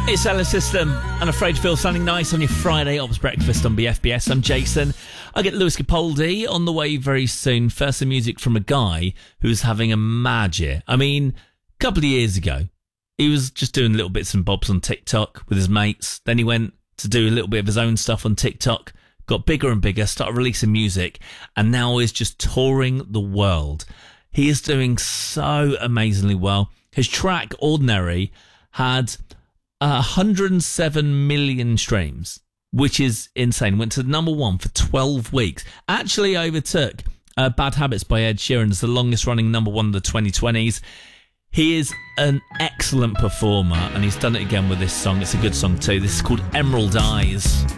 It's Ella System and Afraid to Feel Something Nice on your Friday Ops Breakfast on BFBS. I'm Jason. I get Lewis Capaldi on the way very soon. First, some music from a guy who's having a mad year. I mean, a couple of years ago, he was just doing little bits and bobs on TikTok with his mates. Then he went to do a little bit of his own stuff on TikTok, got bigger and bigger, started releasing music, and now is just touring the world. He is doing so amazingly well. His track, Ordinary, had 107 million streams, which is insane. Went to the number one for 12 weeks. Actually overtook Bad Habits by Ed Sheeran as the longest running number one of the 2020s. He is an excellent performer, and he's done it again with this song. It's a good song too. This is called Emerald Eyes.